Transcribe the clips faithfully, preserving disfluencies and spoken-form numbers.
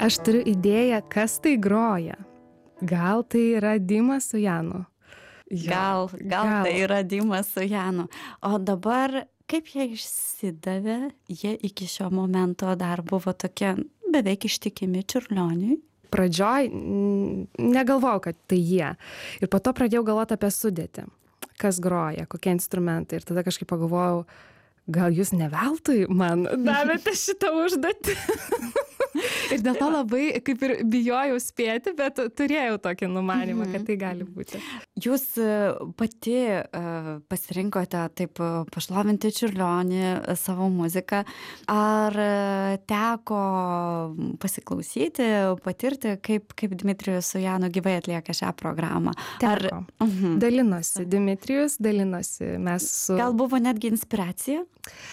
Aš turiu idėją, kas tai groja. Gal tai yra Dimas su Janu? Jo, gal, gal, gal tai yra Dimas su Janu. O dabar, kaip jie išsidavė, jie iki šio momento dar buvo tokie beveik ištikimi Čiurlioniui. Pradžioj negalvojau, kad tai jie. Ir po to pradėjau galvoti apie sudėtį. Kas groja, kokie instrumentai. Ir tada kažkaip pagalvojau, gal jūs ne veltui man davėte šitą užduotį. Ir dėl to labai kaip ir bijojau spėti, bet turėjau tokį numanymą, kad tai gali būti. Jūs pati pasirinkote taip pašlovinti Čiurlionį savo muziką. Ar teko pasiklausyti, patirti, kaip, kaip Dmitrijus su Janu gyvai atlieka šią programą? Teko. Ar... Mhm. Dalinosi Dmitrijus, dalinosi mes su... Gal buvo netgi inspiracija?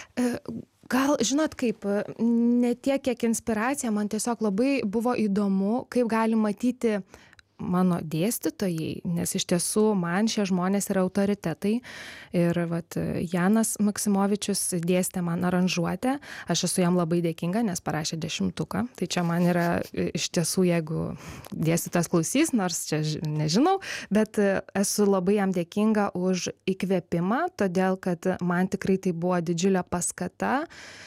Gal, žinot kaip, ne tiek kiek inspiracija, man tiesiog labai buvo įdomu, kaip gali matyti mano dėstytojai, nes iš tiesų man šie žmonės yra autoritetai. Ir vat, Janas Maksimovičius dėstė man aranžuotę, aš esu jam labai dėkinga, nes parašė dešimtuką. Tai čia man yra iš tiesų, jeigu dėstytojas klausys, nors čia nežinau, bet esu labai jam dėkinga už įkvėpimą, todėl kad man tikrai tai buvo didžiulė paskata,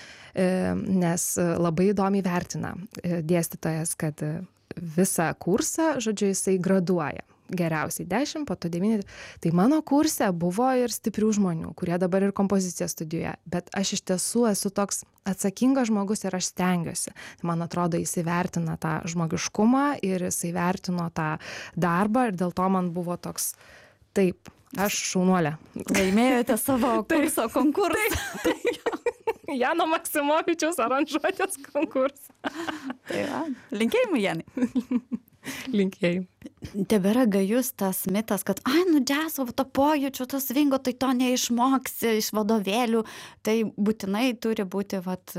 nes labai įdomiai vertina dėstytojas, kad visą kursą, žodžiu, jisai graduoja. Geriausiai dešimt, po to devyni. Tai mano kurse buvo ir stiprių žmonių, kurie dabar ir kompoziciją studijuoja. Bet aš iš tiesų esu toks atsakingas žmogus ir aš stengiuosi. Man atrodo, jis įvertina tą žmogiškumą ir jis įvertino tą darbą ir dėl to man buvo toks, taip, aš šaunuolė. Laimėjote savo kurso konkursą. Taip, taip. Jano Maksimovičiaus aranžuotės konkursą. Tai va, linkėjimai, Janai. Linkėjimai. Tebėra gajus tas mitas, kad, ai, nu, džiazo, to pojūčio, to svingo, tai to neišmoksi iš vadovėlių. Tai būtinai turi būti vat,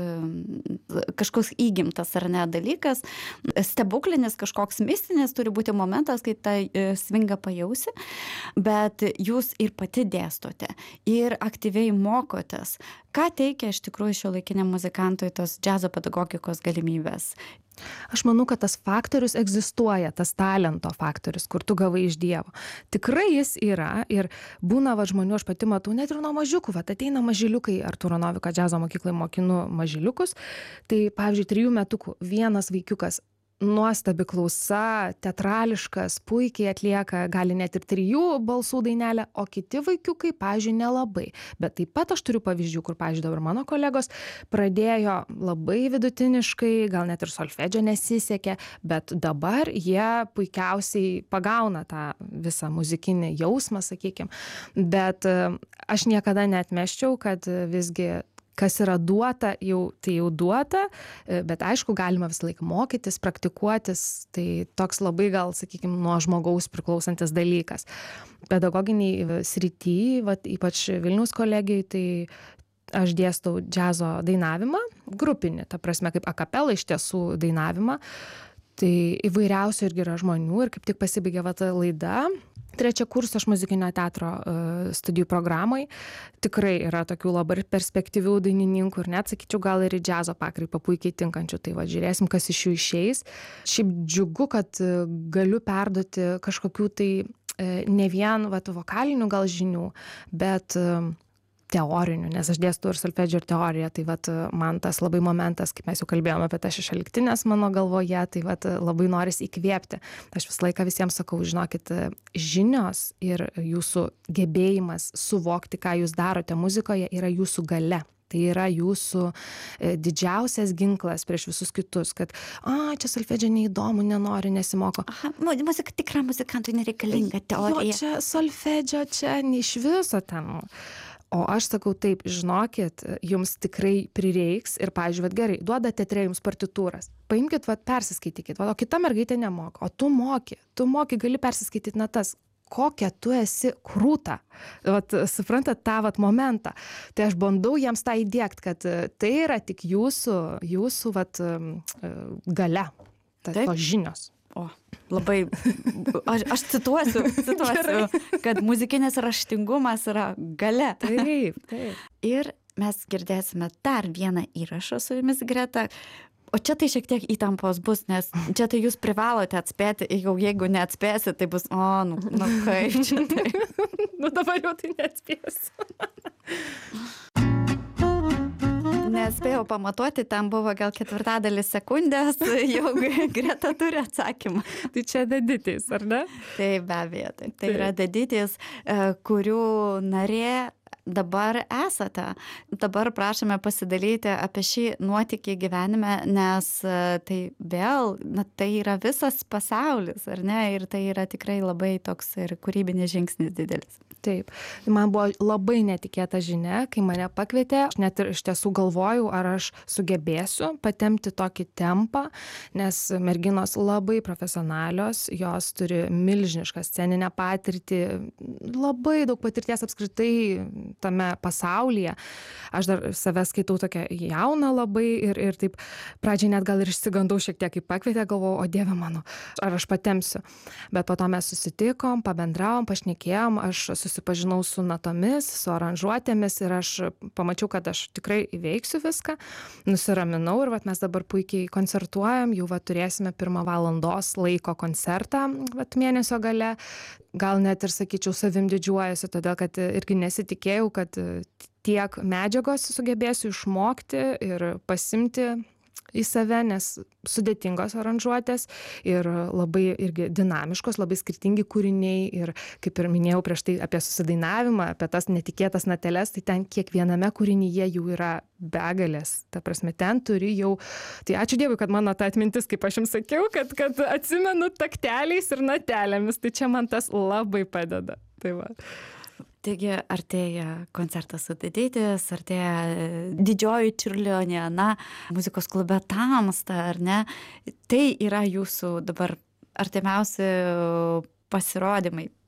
kažkoks įgimtas ar ne dalykas. Stebuklinis, kažkoks mistinis turi būti momentas, kai tą svingą pajausi. Bet jūs ir pati dėstote, ir aktyviai mokotės. Ką teikia iš tikrųjų šiuolaikiniam muzikantui tos džiazo pedagogikos galimybės? Aš manau, kad tas faktorius egzistuoja, tas talento faktorius, kur tu gavai iš Dievo. Tikrai jis yra ir būna va, žmonių, aš pati matau, net ir nuo mažiukų, va, ateina mažiliukai, Artūro Noviko džiazo mokyklai mokinu mažiliukus, tai pavyzdžiui, trijų metukų vienas vaikiukas, nuostabi klausa, teatrališkas, puikiai atlieka, gali net ir trijų balsų dainelę, o kiti vaikiukai, pavyzdžiui, nelabai. Bet taip pat aš turiu pavyzdžių, kur, pavyzdžiui, dabar mano kolegos pradėjo labai vidutiniškai, gal net ir solfedžio nesisekė, bet dabar jie puikiausiai pagauna tą visą muzikinį jausmą, sakykime. Bet aš niekada neatmesčiau, kad visgi kas yra duota, jau, tai jau duota, bet aišku, galima visą laiką mokytis, praktikuotis, tai toks labai gal, sakykime, nuo žmogaus priklausantis dalykas. Pedagoginiai srity, vat, ypač Vilniaus kolegijai, tai aš dėstau džiazo dainavimą, grupinį, ta prasme, kaip akapela iš tiesų dainavimą, tai įvairiausių irgi yra žmonių ir kaip tik pasibaigė va ta laida, trečia kursą aš muzikinio teatro uh, studijų programai. Tikrai yra tokių labai perspektyvių dainininkų ir net, sakyčiau, gal ir į džiazo pakraipą puikiai tinkančių. Tai va, žiūrėsim, kas iš jų išeis. Šiaip džiugu, kad uh, galiu perduoti kažkokių tai uh, ne vien va, vokalinių gal žinių, bet uh, teorinių, nes aš dėstu ir solfedžio ir teoriją, tai vat, man tas labai momentas, kaip mes jau kalbėjome apie tas šešioliktinės mano galvoje, tai vat, labai norisi įkvėpti. Aš visą laiką visiems sakau, žinokit, žinios ir jūsų gebėjimas suvokti, ką jūs darote muzikoje, yra jūsų galia. Tai yra jūsų didžiausias ginklas prieš visus kitus, kad, a, čia solfedžio neįdomu, nenori, nesimoko. Aha, muzika tikra muzikantui nereikalinga teorija. Jo, čia solfedžio, čia ne iš viso ten. O aš sakau taip, žinokit, jums tikrai prireiks ir, pavyzdžiui, vat, gerai, duoda teatre jums partitūras. Paimkit, vat, persiskaitykit, vat, o kita mergaitė nemoka, o tu moki, tu moki, gali persiskaityti natas. Kokia tu esi krūta. Vat, suprantat tą vat, momentą. Tai aš bandau jiems tą įdiegt, kad tai yra tik jūsų, jūsų vat, galia, ta, tos žinios. O, labai, aš, aš cituosiu, cituosiu, kad muzikinis raštingumas yra galia. Taip, taip. Ir mes girdėsime dar vieną įrašą su jumis, Greta. O čia tai šiek tiek įtampos bus, nes čia tai jūs privalote atspėti, jau jeigu neatspėsit, tai bus, o, nu, nu kaip čia tai. Nu dabar jau tai neatspėsiu. Nespėjau pamatuoti, tam buvo gal ketvirtadalis sekundės, jau Greta turi atsakymą. Tai čia Daditis, ar ne? Tai be abejo, tai, tai yra Daditis, kurių narė dabar esate. Dabar prašome pasidalyti apie šį nuotykį gyvenime, nes tai vėl, na, tai yra visas pasaulis, ar ne? Ir tai yra tikrai labai toks ir kūrybinis žingsnis didelis. Taip. Man buvo labai netikėta žinia, kai mane pakvietė. Aš net ir iš tiesų galvojau, ar aš sugebėsiu patempti tokį tempą, nes merginos labai profesionalios, jos turi milžinišką sceninę patirtį, labai daug patirties apskritai tame pasaulyje. Aš dar save skaitau tokia jauna labai ir, ir taip pradžiai net gal ir išsigandau šiek tiek, kai pakvietė, galvojau, o Dieve mano, ar aš patempsiu. Bet po to mes susitikom, pabendravom, pašnekėjom, aš susipažinau su natomis, su aranžuotėmis ir aš pamačiau, kad aš tikrai įveiksiu viską, nusiraminau ir vat, mes dabar puikiai koncertuojam, jau vat, turėsime pirmą valandos laiko koncertą vat, mėnesio gale. Gal net ir, sakyčiau, savim didžiuojasi, todėl kad irgi nesitikėjau, kad tiek medžiagos sugebėsiu išmokti ir pasimti į save, nes sudėtingos aranžuotės ir labai irgi dinamiškos, labai skirtingi kūriniai ir kaip ir minėjau prieš tai apie susidainavimą, apie tas netikėtas nateles, tai ten kiekviename kūrinyje jų yra begalės. Ta prasme, ten turi jau, tai ačiū Dievui, kad mano ta atmintis, kaip aš jums sakiau, kad, kad atsimenu takteliais ir natelėmis, tai čia man tas labai padeda. Tai va. Taigi artėja koncertas su Daditis, artėja didžioji Čiurlionė, na, muzikos klube Tamsta, ar ne? Tai yra jūsų dabar artimiausi pasirodymai